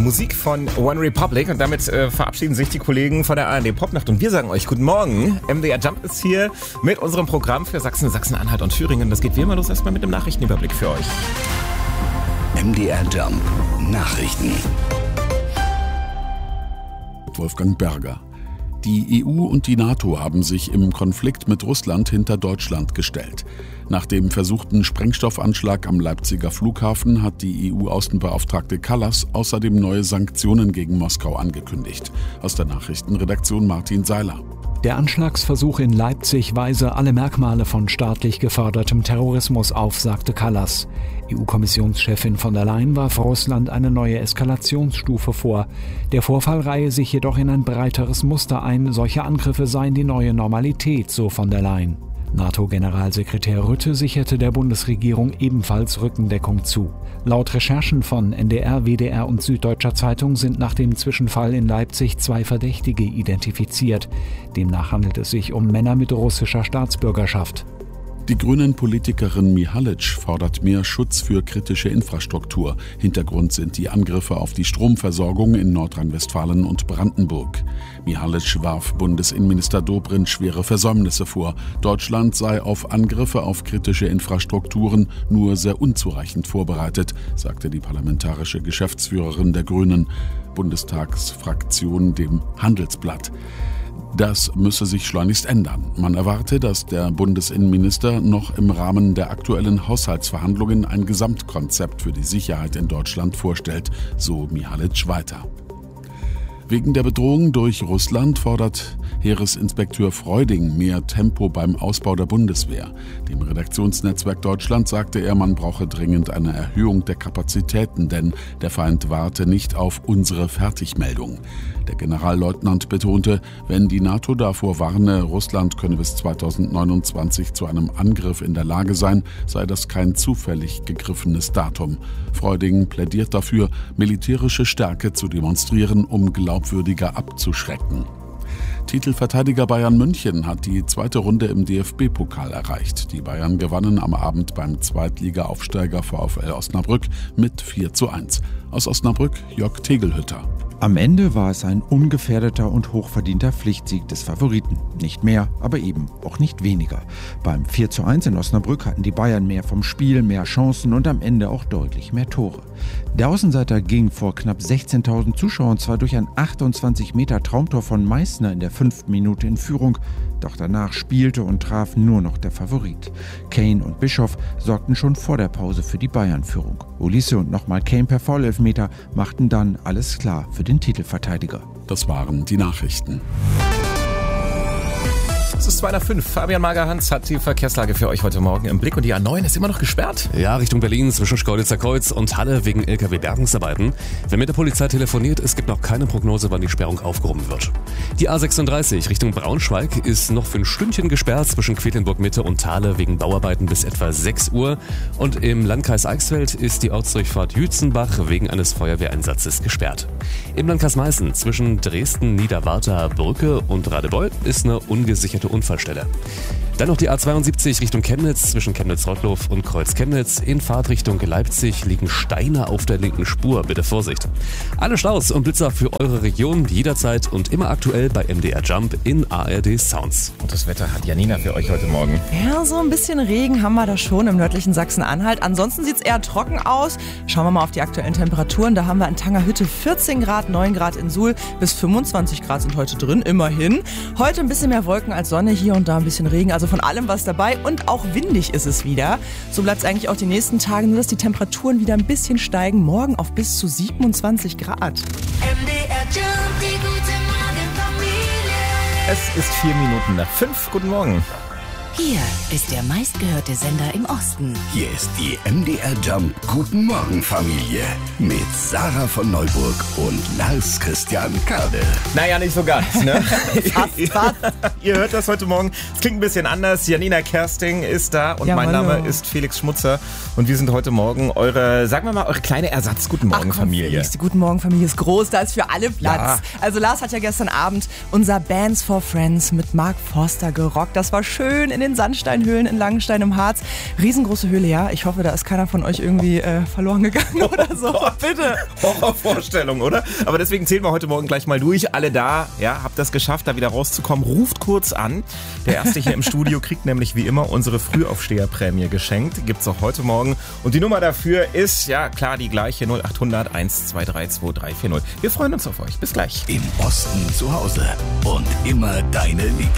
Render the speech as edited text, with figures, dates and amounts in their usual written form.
Musik von One Republic und damit verabschieden sich die Kollegen von der ARD Popnacht und wir sagen euch guten Morgen. MDR Jump ist hier mit unserem Programm für Sachsen, Sachsen-Anhalt und Thüringen. Das geht wie immer los erstmal mit dem Nachrichtenüberblick für euch. MDR Jump Nachrichten. Wolfgang Berger. Die EU und die NATO haben sich im Konflikt mit Russland hinter Deutschland gestellt. Nach dem versuchten Sprengstoffanschlag am Leipziger Flughafen hat die EU-Außenbeauftragte Kallas außerdem neue Sanktionen gegen Moskau angekündigt. Aus der Nachrichtenredaktion Martin Seiler. Der Anschlagsversuch in Leipzig weise alle Merkmale von staatlich gefördertem Terrorismus auf, sagte Kallas. EU-Kommissionschefin von der Leyen warf Russland eine neue Eskalationsstufe vor. Der Vorfall reihe sich jedoch in ein breiteres Muster ein. Solche Angriffe seien die neue Normalität, so von der Leyen. NATO-Generalsekretär Rutte sicherte der Bundesregierung ebenfalls Rückendeckung zu. Laut Recherchen von NDR, WDR und Süddeutscher Zeitung sind nach dem Zwischenfall in Leipzig 2 Verdächtige identifiziert. Demnach handelt es sich um Männer mit russischer Staatsbürgerschaft. Die Grünen-Politikerin Mihalic fordert mehr Schutz für kritische Infrastruktur. Hintergrund sind die Angriffe auf die Stromversorgung in Nordrhein-Westfalen und Brandenburg. Mihalic warf Bundesinnenminister Dobrindt schwere Versäumnisse vor. Deutschland sei auf Angriffe auf kritische Infrastrukturen nur sehr unzureichend vorbereitet, sagte die parlamentarische Geschäftsführerin der Grünen, Bundestagsfraktion dem Handelsblatt. Das müsse sich schleunigst ändern. Man erwarte, dass der Bundesinnenminister noch im Rahmen der aktuellen Haushaltsverhandlungen ein Gesamtkonzept für die Sicherheit in Deutschland vorstellt, so Mihalic weiter. Wegen der Bedrohung durch Russland fordert Heeresinspekteur Freuding mehr Tempo beim Ausbau der Bundeswehr. Dem Redaktionsnetzwerk Deutschland sagte er, man brauche dringend eine Erhöhung der Kapazitäten, denn der Feind warte nicht auf unsere Fertigmeldung. Der Generalleutnant betonte, wenn die NATO davor warne, Russland könne bis 2029 zu einem Angriff in der Lage sein, sei das kein zufällig gegriffenes Datum. Freuding plädiert dafür, militärische Stärke zu demonstrieren, um glaubwürdiger abzuschrecken. Titelverteidiger Bayern München hat die zweite Runde im DFB-Pokal erreicht. Die Bayern gewannen am Abend beim Zweitliga-Aufsteiger VfL Osnabrück mit 4:1. Aus Osnabrück Jörg Tegelhütter. Am Ende war es ein ungefährdeter und hochverdienter Pflichtsieg des Favoriten. Nicht mehr, aber eben auch nicht weniger. Beim 4:1 in Osnabrück hatten die Bayern mehr vom Spiel, mehr Chancen und am Ende auch deutlich mehr Tore. Der Außenseiter ging vor knapp 16.000 Zuschauern zwar durch ein 28 Meter Traumtor von Meißner in der 5. Minute in Führung, doch danach spielte und traf nur noch der Favorit. Kane und Bischoff sorgten schon vor der Pause für die Bayern-Führung. Ulisse und nochmal Kane per Foulelfmeter machten dann alles klar für den Titelverteidiger. Das waren die Nachrichten. Es ist 2:05. Fabian Magerhans hat die Verkehrslage für euch heute Morgen im Blick und die A9 ist immer noch gesperrt. Ja, Richtung Berlin zwischen Schkeuditzer Kreuz und Halle wegen LKW-Bergungsarbeiten. Wer mit der Polizei telefoniert, es gibt noch keine Prognose, wann die Sperrung aufgehoben wird. Die A36 Richtung Braunschweig ist noch für ein Stündchen gesperrt zwischen Quedlinburg-Mitte und Thale wegen Bauarbeiten bis etwa 6 Uhr. Und im Landkreis Eichsfeld ist die Ortsdurchfahrt Jützenbach wegen eines Feuerwehreinsatzes gesperrt. Im Landkreis Meißen zwischen Dresden-Niederwarter Brücke und Radebeul ist eine ungesicherte Unfallstelle. Dann noch die A72 Richtung Chemnitz zwischen Chemnitz-Rottloff und Kreuz-Chemnitz. In Fahrtrichtung Leipzig liegen Steine auf der linken Spur. Bitte Vorsicht. Alle Staus und Blitzer für eure Region jederzeit und immer aktuell bei MDR Jump in ARD Sounds. Und das Wetter hat Janina für euch heute Morgen. Ja, so ein bisschen Regen haben wir da schon im nördlichen Sachsen-Anhalt. Ansonsten sieht es eher trocken aus. Schauen wir mal auf die aktuellen Temperaturen. Da haben wir in Tangerhütte 14 Grad, 9 Grad in Suhl. Bis 25 Grad sind heute drin, immerhin. Heute ein bisschen mehr Wolken als Sonne, hier und da ein bisschen Regen. Also von allem was dabei und auch windig ist es wieder. So bleibt es eigentlich auch die nächsten Tage, nur dass die Temperaturen wieder ein bisschen steigen. Morgen auf bis zu 27 Grad. MDR Jump, die gute Morgenfamilie. Es ist 4 Minuten nach 5. Guten Morgen. Hier ist der meistgehörte Sender im Osten. Hier ist die MDR Jump Guten Morgen Familie mit Sarah von Neuburg und Lars Christian Kade. Naja, nicht so ganz, ne? Fast. Ihr hört das heute Morgen. Es klingt ein bisschen anders. Janina Kersting ist da und Ja, mein hallo. Name ist Felix Schmutzer. Und wir sind heute Morgen eure, sagen wir mal, eure kleine Ersatz-Guten Morgen Familie. Felix, die Guten Morgen Familie ist groß, da ist für alle Platz. Ja. Also Lars hat ja gestern Abend unser Bands for Friends mit Mark Forster gerockt. Das war schön in den Sandsteinhöhlen in Langenstein im Harz. Riesengroße Höhle, ja. Ich hoffe, da ist keiner von euch irgendwie verloren gegangen oder so. Bitte. Horrorvorstellung, oder? Aber deswegen zählen wir heute Morgen gleich mal durch. Alle da, ja, habt das geschafft, da wieder rauszukommen. Ruft kurz an. Der Erste hier im Studio kriegt nämlich wie immer unsere Frühaufsteherprämie geschenkt. Gibt's auch heute Morgen. Und die Nummer dafür ist, ja klar, die gleiche 0800 123 2340. Wir freuen uns auf euch. Bis gleich. Im Osten zu Hause und immer deine Lieblings.